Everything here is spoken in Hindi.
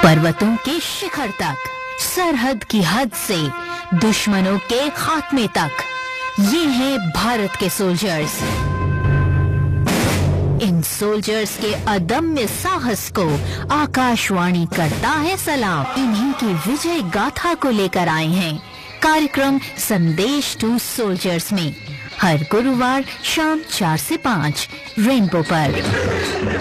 पर्वतों के शिखर तक, सरहद की हद से दुश्मनों के खात्मे तक, ये हैं भारत के सोल्जर्स। इन सोल्जर्स के अदम्य साहस को आकाशवाणी करता है सलाम। इन्हीं की विजय गाथा को लेकर आए हैं कार्यक्रम संदेश टू सोल्जर्स में, हर गुरुवार शाम 4 से 5 रेनबो पर।